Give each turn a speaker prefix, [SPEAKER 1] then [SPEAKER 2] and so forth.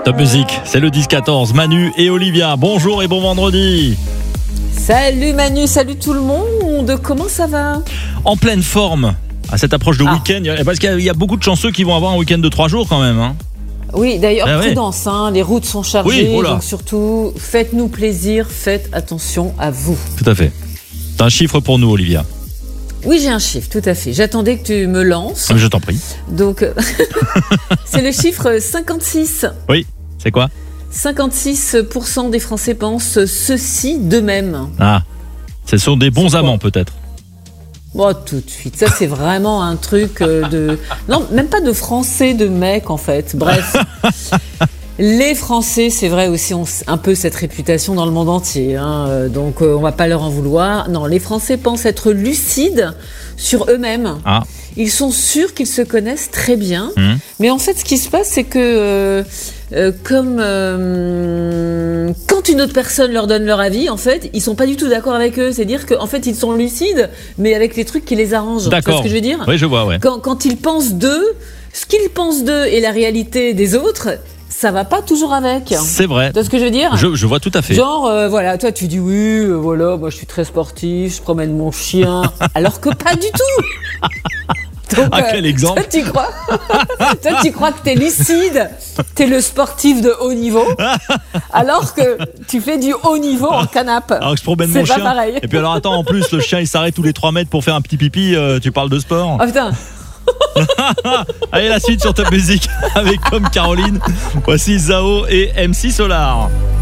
[SPEAKER 1] Top Music, c'est le 10-14. Manu et Olivia, bonjour et bon vendredi.
[SPEAKER 2] Salut Manu, salut tout le monde, comment ça va ?
[SPEAKER 1] En pleine forme à cette approche de week-end, parce qu'il y a beaucoup de chanceux qui vont avoir un week-end de 3 jours quand même. Hein.
[SPEAKER 2] Oui, d'ailleurs, prudence, les routes sont chargées, donc surtout, faites-nous plaisir, faites attention à vous.
[SPEAKER 1] Tout à fait. T'as un chiffre pour nous, Olivia ?
[SPEAKER 2] Oui, j'ai un chiffre, tout à fait. J'attendais que tu me lances.
[SPEAKER 1] Je t'en prie.
[SPEAKER 2] Donc, c'est le chiffre 56.
[SPEAKER 1] Oui, c'est quoi ?
[SPEAKER 2] 56% des Français pensent ceci d'eux-mêmes.
[SPEAKER 1] Ah, ce sont des bons amants peut-être.
[SPEAKER 2] Bon, tout de suite, ça c'est vraiment un truc de... Non, même pas de Français, de mecs en fait. Bref, les Français, c'est vrai aussi, ont un peu cette réputation dans le monde entier. Donc on va pas leur en vouloir. Non, les Français pensent être lucides sur eux-mêmes. Ah. Ils sont sûrs qu'ils se connaissent très bien. Mais en fait, ce qui se passe, c'est que... quand une autre personne leur donne leur avis, en fait, ils sont pas du tout d'accord avec eux. C'est-à-dire qu'en fait, ils sont lucides, mais avec les trucs qui les arrangent.
[SPEAKER 1] D'accord.
[SPEAKER 2] Tu vois ce que je veux dire ?
[SPEAKER 1] Oui, je vois, ouais.
[SPEAKER 2] Quand ils pensent d'eux, ce qu'ils pensent d'eux et la réalité des autres, ça va pas toujours avec.
[SPEAKER 1] C'est vrai.
[SPEAKER 2] Tu vois ce que je veux dire ?
[SPEAKER 1] Je vois tout à fait.
[SPEAKER 2] Genre, voilà, toi tu dis oui, voilà, moi je suis très sportif, je promène mon chien, alors que pas du tout. Donc,
[SPEAKER 1] quel exemple ?
[SPEAKER 2] Toi, tu crois que t'es lucide, t'es le sportif de haut niveau, alors que tu fais du haut niveau en canapé.
[SPEAKER 1] Alors que je promène mon chien. C'est pas pareil. Et puis alors attends, en plus, le chien il s'arrête tous les 3 mètres pour faire un petit pipi, tu parles de sport.
[SPEAKER 2] Oh putain.
[SPEAKER 1] Allez, la suite sur Top Music avec Comme Caroline. Voici Zao et MC Solar.